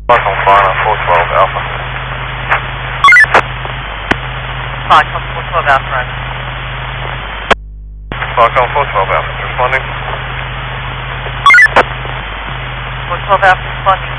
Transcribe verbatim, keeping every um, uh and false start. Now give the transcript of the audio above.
Stockholm Fauna, four twelve Alpha. Stockholm four twelve Alpha. Stockholm four twelve Alpha, responding. four twelve Alpha responding.